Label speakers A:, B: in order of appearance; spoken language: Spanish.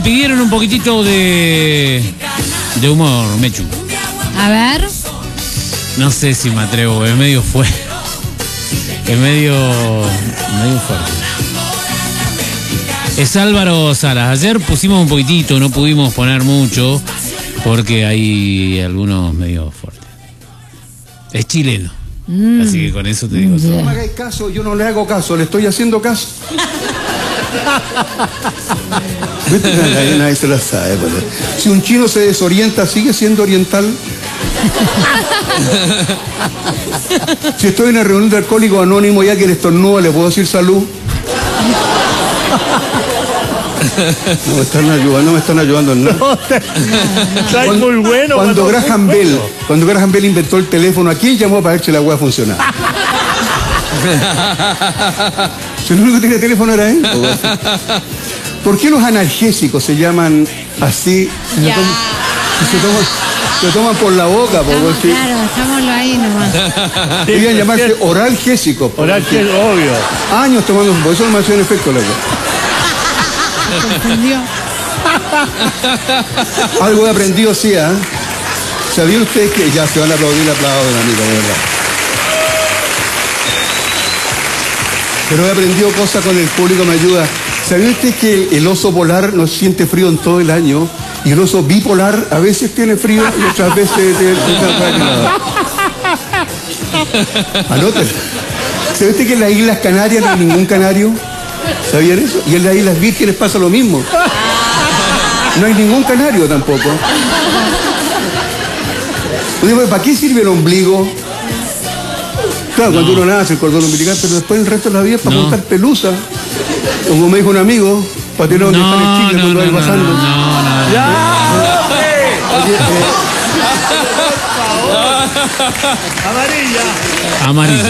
A: pidieron un poquitito de humor, Mechu.
B: A ver.
A: No sé si me atrevo, es medio fuerte. Es medio fuerte. Es Álvaro Salas. Ayer pusimos un poquitito, no pudimos poner mucho porque hay algunos medio fuertes. Es chileno. Así que con eso te digo todo.
C: No me hagáis caso, yo no le hago caso, le estoy haciendo caso. Nadie se la sabe. Pues. Si un chino se desorienta, ¿sigue siendo oriental? Si estoy en una reunión de alcohólicos anónimos y alguien estornuda, ¿le puedo decir salud? No me están ayudando en nada.
D: Está muy bueno.
C: Cuando Graham Bell inventó el teléfono, ¿a quién llamó para ver si la hueá funcionaba? Si el único que tenía teléfono era él. ¿Por qué los analgésicos se llaman así?
B: Ya.
C: Se toman por la boca.
B: Estamos, claro, dejámoslo ahí nomás.
C: Debían llamarse oralgésicos.
D: Oralgésico, obvio.
C: Años tomando, por eso no me hacían efecto la cosa.
B: Confundió.
C: Algo he aprendido, sí, ¿eh? ¿Sabían ustedes que ya se van a aplaudir el aplauso, amigo, de verdad? Pero he aprendido cosas con el público, me ayuda. ¿Sabían ustedes que el oso polar no siente frío en todo el año? Y el oso bipolar a veces tiene frío y otras veces tiene frío. Anótelo. ¿Sabían ustedes que en las Islas Canarias no hay ningún canario? ¿Sabían eso? Y en las Islas Vírgenes pasa lo mismo. No hay ningún canario tampoco. ¿Para qué sirve el ombligo? Claro, cuando uno nace el cordón umbilical, pero después el resto de la vida es para montar pelusa. Como me dijo un amigo, para tener donde están el chicle cuando vais bajando.
D: Amarilla.
A: Amarilla.